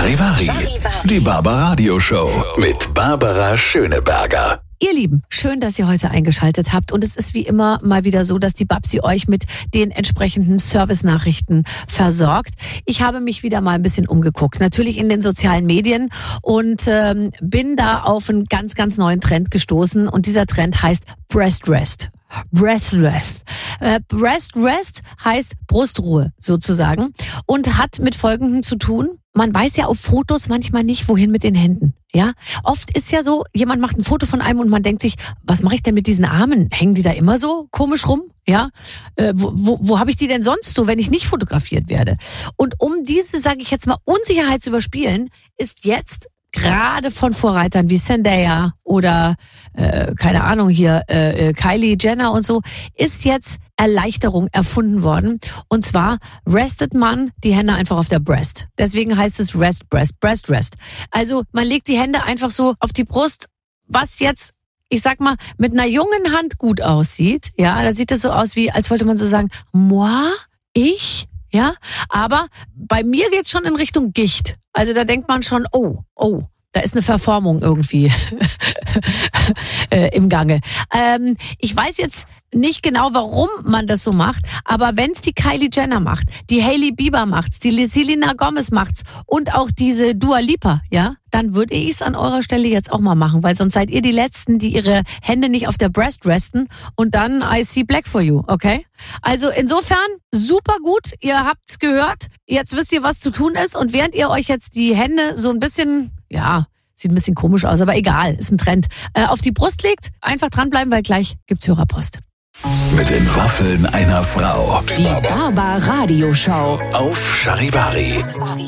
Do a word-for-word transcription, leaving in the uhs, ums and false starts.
Charivari, die Barbaradio Show mit Barbara Schöneberger. Ihr Lieben, schön, dass ihr heute eingeschaltet habt. Und es ist wie immer mal wieder so, dass die Babsi euch mit den entsprechenden Service-Nachrichten versorgt. Ich habe mich wieder mal ein bisschen umgeguckt, natürlich in den sozialen Medien, und ähm, bin da auf einen ganz, ganz neuen Trend gestoßen. Und dieser Trend heißt Breast Rest. Breast Rest. Äh, Breast Rest heißt Brustruhe sozusagen und hat mit Folgendem zu tun. Man weiß ja auf Fotos manchmal nicht, wohin mit den Händen. Ja, oft ist ja so, jemand macht ein Foto von einem und man denkt sich, was mache ich denn mit diesen Armen? Hängen die da immer so komisch rum? Ja, äh, wo, wo, wo habe ich die denn sonst so, wenn ich nicht fotografiert werde? Und um diese, sage ich jetzt mal, Unsicherheit zu überspielen, ist jetzt gerade von Vorreitern wie Zendaya oder äh, keine Ahnung hier äh, Kylie Jenner und so, ist jetzt Erleichterung erfunden worden. Und zwar restet man die Hände einfach auf der Breast. Deswegen heißt es Rest, Breast, Breast, Rest. Also man legt die Hände einfach so auf die Brust, was jetzt, ich sag mal, mit einer jungen Hand gut aussieht. Ja, da sieht es so aus, wie als wollte man so sagen, moi, ich, ja. Aber bei mir geht's schon in Richtung Gicht. Also da denkt man schon, oh, oh, da ist eine Verformung irgendwie äh, im Gange. Ähm, ich weiß jetzt nicht genau, warum man das so macht, aber wenn es die Kylie Jenner macht, die Hailey Bieber macht's, die Selena Gomez macht's und auch diese Dua Lipa, ja, dann würde ich es an eurer Stelle jetzt auch mal machen, weil sonst seid ihr die Letzten, die ihre Hände nicht auf der Breast resten und dann I see black for you, okay? Also insofern super gut, ihr habt's gehört, jetzt wisst ihr, was zu tun ist, und während ihr euch jetzt die Hände so ein bisschen, ja, sieht ein bisschen komisch aus, aber egal, ist ein Trend, äh, auf die Brust legt, einfach dranbleiben, weil gleich gibt's Hörerpost. Mit den Waffeln einer Frau. Die Barbaradio Show Auf Charivari.